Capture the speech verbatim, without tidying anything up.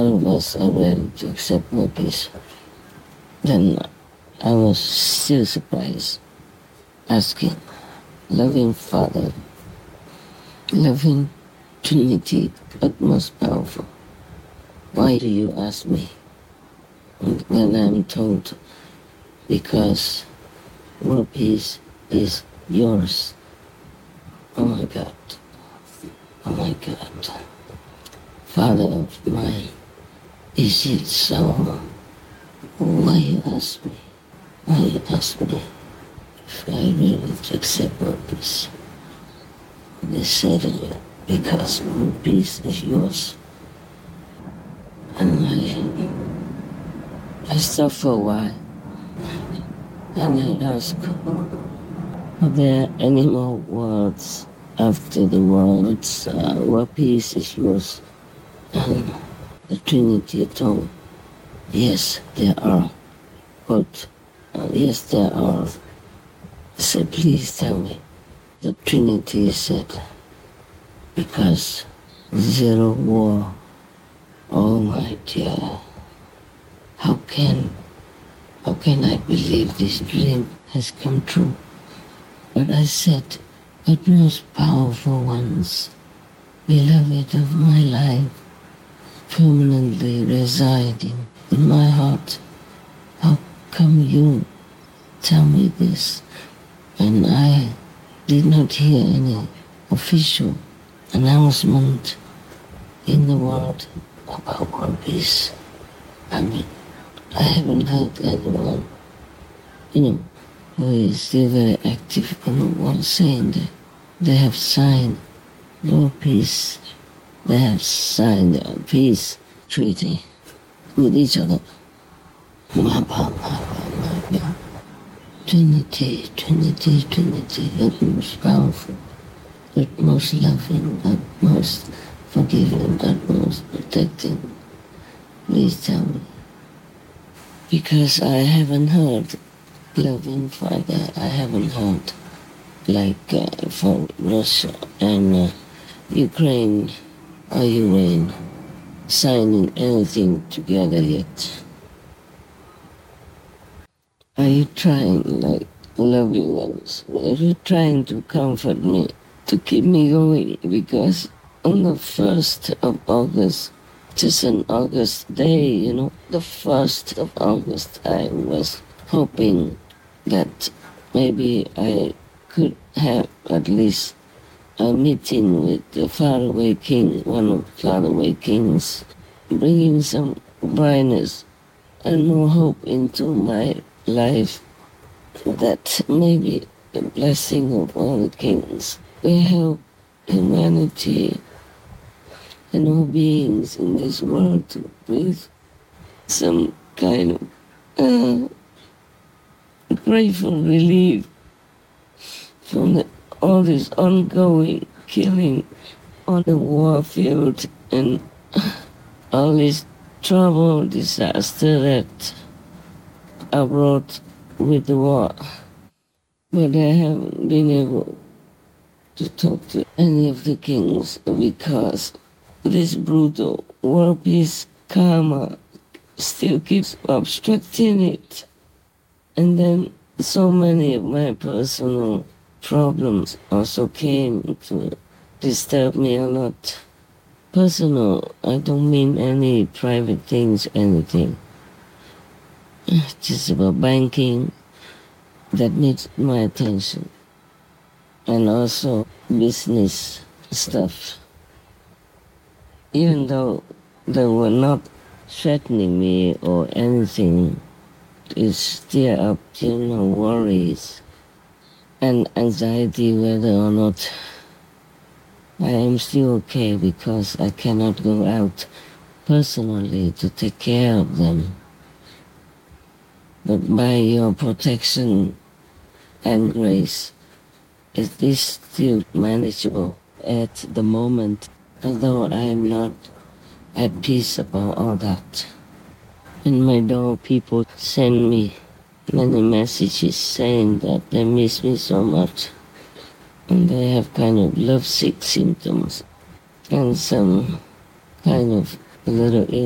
all of us are ready to accept more peace, then I was still surprised, asking, loving Father, loving Trinity, utmost powerful, why do you ask me? And then I'm told, because world peace is yours. Oh my God. Oh my God. Father of mine, is it so? Why you ask me? Why you ask me if I really accept world peace? They said it because world peace is yours. And I, I stopped for a while. And I asked, are there any more words after the words, uh, world peace is yours? And the Trinity told, yes, there are. But, uh, yes, there are. I said, please tell me. The Trinity said, because zero war. Oh my dear, how can, how can I believe this dream has come true? But I said, but most powerful ones, beloved of my life, permanently residing in my heart, how come you tell me this? And I did not hear any official announcement in the world about world peace. I mean, I haven't heard anyone, you know, who is still very active in the world saying that they have signed world peace. They have signed a peace treaty with each other. Mapa, mapa, mapa. Trinity, Trinity, Trinity, utmost powerful, utmost loving, utmost forgiving, utmost protecting. Please tell me. Because I haven't heard loving Father, I haven't heard like uh, for Russia and uh, Ukraine or Ukraine signing anything together yet. Are you trying, like loving ones, are you trying to comfort me, to keep me going? Because on the first of August, just an August day, you know, the first of August, I was hoping that maybe I could have at least a meeting with the faraway king, one of the faraway kings, bringing some brightness and more hope into my life, that maybe the blessing of all the kings will help humanity and all beings in this world to breathe some kind of uh, grateful relief from the, all this ongoing killing on the war field and all this trouble, disaster that are brought with the war. But I haven't been able to talk to any of the kings because this brutal world peace karma still keeps obstructing it. And then so many of my personal problems also came to disturb me a lot. Personal, I don't mean any private things, anything. Just about banking that needs my attention. And also business stuff. Even though they were not threatening me or anything, it's still up to, you know, worries and anxiety whether or not I am still okay because I cannot go out personally to take care of them. But by your protection and grace, is this still manageable at the moment, although I am not at peace about all that? In my door, people send me many messages saying that they miss me so much, and they have kind of lovesick symptoms and some kind of little